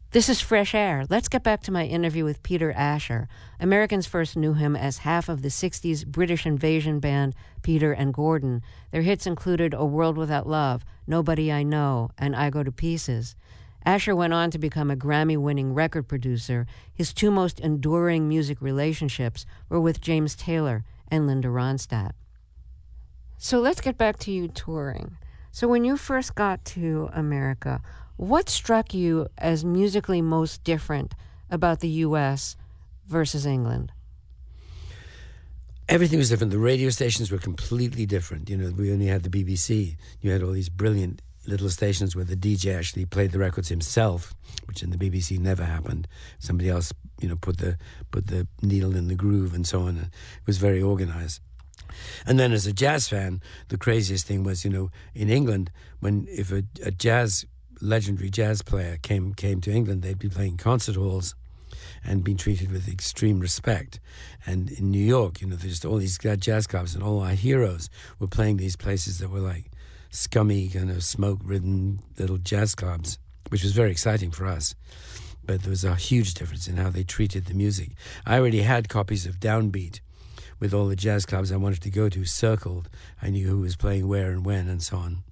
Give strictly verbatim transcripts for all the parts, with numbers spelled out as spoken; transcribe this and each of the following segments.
This is Fresh Air. Let's get back to my interview with Peter Asher. Americans first knew him as half of the sixties British invasion band Peter and Gordon. Their hits included A World Without Love, Nobody I Know, and I Go to Pieces. Asher went on to become a Grammy-winning record producer. His two most enduring music relationships were with James Taylor and Linda Ronstadt. So let's get back to you touring. So when you first got to America, what struck you as musically most different about the U S versus England? Everything was different. The radio stations were completely different. You know, we only had the B B C. You had all these brilliant little stations where the D J actually played the records himself, which in the B B C never happened. Somebody else, you know, put the put the needle in the groove and so on. It was very organized. And then as a jazz fan, the craziest thing was, you know, in England, when if a, a jazz legendary jazz player came came to England, they'd be playing concert halls and being treated with extreme respect. And in New York, you know, there's just all these jazz clubs, and all our heroes were playing these places that were like scummy, kind of smoke-ridden little jazz clubs, which was very exciting for us. But there was a huge difference in how they treated the music. I already had copies of Downbeat with all the jazz clubs I wanted to go to circled. I knew who was playing where and when and so on.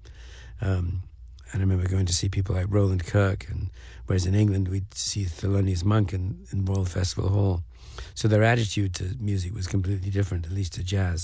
Um, And I remember going to see people like Roland Kirk, and whereas in England we'd see Thelonious Monk in, in Royal Festival Hall. So their attitude to music was completely different, at least to jazz.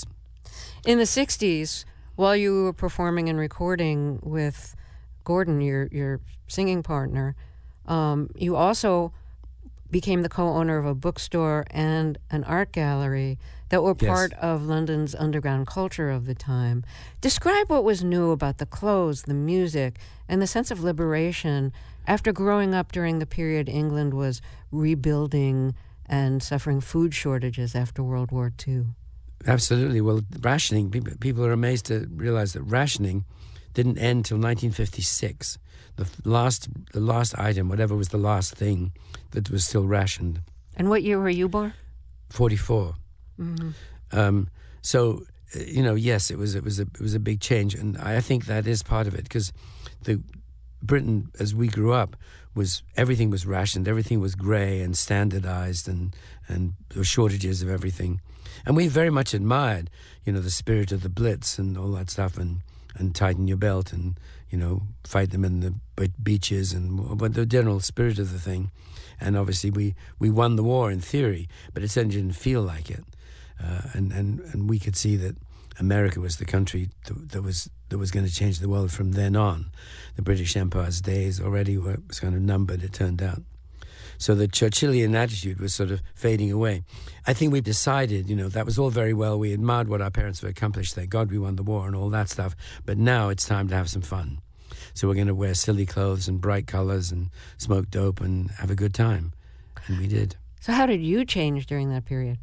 In the sixties, while you were performing and recording with Gordon, your your singing partner, um, you also became the co-owner of a bookstore and an art gallery that were part yes. of London's underground culture of the time. Describe what was new about the clothes, the music, and the sense of liberation after growing up during the period England was rebuilding and suffering food shortages after World War Two. Absolutely. Well, rationing, people are amazed to realize that rationing didn't end till nineteen fifty-six. The last, the last item, whatever was the last thing that was still rationed. And what year were you born? forty-four. Mm-hmm. Um, so, you know, yes, it was it was a it was a big change, and I think that is part of it, because the Britain, as we grew up, was everything was rationed, everything was grey and standardized, and and there were shortages of everything, and we very much admired, you know, the spirit of the Blitz and all that stuff, and and tighten your belt, and you know, fight them in the beaches, and but the general spirit of the thing. And obviously we, we won the war in theory, but it certainly didn't feel like it. Uh, and, and, and we could see that America was the country that, that was that was going to change the world from then on. The British Empire's days already were was kind of numbered, it turned out. So the Churchillian attitude was sort of fading away. I think we decided, you know, that was all very well. We admired what our parents have accomplished. Thank God we won the war and all that stuff. But now it's time to have some fun. So we're going to wear silly clothes and bright colors and smoke dope and have a good time. And we did. So how did you change during that period?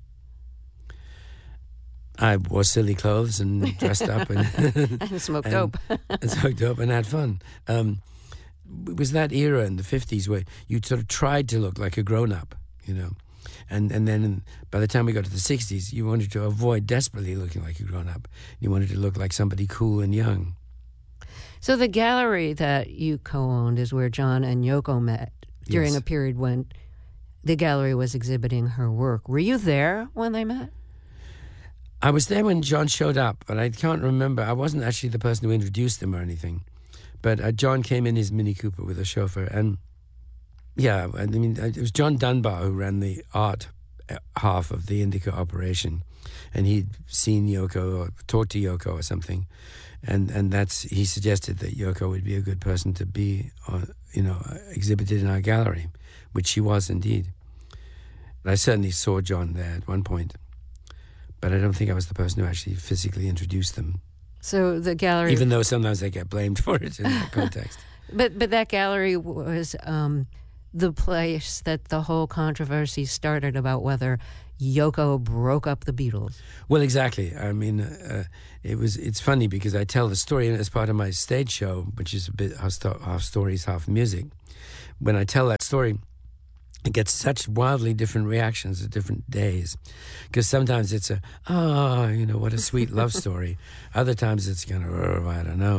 I wore silly clothes and dressed up and, and smoked and, dope. and smoked dope and had fun. Um, it was that era in the fifties where you sort of tried to look like a grown-up, you know. And and then in, by the time we got to the sixties, you wanted to avoid desperately looking like a grown-up. You wanted to look like somebody cool and young. So the gallery that you co-owned is where John and Yoko met during Yes. a period when the gallery was exhibiting her work. Were you there when they met? I was there when John showed up, but I can't remember. I wasn't actually the person who introduced him or anything. But uh, John came in his Mini Cooper with a chauffeur. And, yeah, I mean, it was John Dunbar who ran the art half of the Indica operation. And he'd seen Yoko or talked to Yoko or something. And and that's he suggested that Yoko would be a good person to be, uh, you know, exhibited in our gallery, which she was indeed. And I certainly saw John there at one point, but I don't think I was the person who actually physically introduced them. So the gallery, even though sometimes I get blamed for it in that context. But but that gallery was um, the place that the whole controversy started about whether Yoko broke up the Beatles. Well, exactly. I mean, uh, it was. It's funny because I tell the story as part of my stage show, which is a bit half, sto- half stories, half music. When I tell that story, it gets such wildly different reactions at different days. Because sometimes it's a, oh, you know, what a sweet love story. Other times it's kind of, oh, I don't know.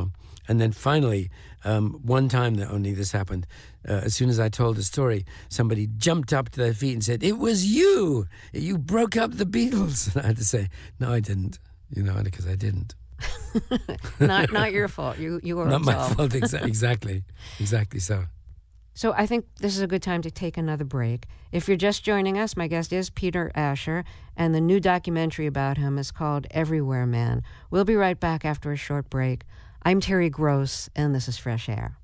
And then finally, um, one time that only this happened, uh, as soon as I told the story, somebody jumped up to their feet and said, "It was you! You broke up the Beatles!" And I had to say, "No, I didn't," you know, because I didn't. not not your fault. You you were Not my absolved. fault, exa- exactly. Exactly so. So I think this is a good time to take another break. If you're just joining us, my guest is Peter Asher, and the new documentary about him is called Everywhere Man. We'll be right back after a short break. I'm Terry Gross, and this is Fresh Air.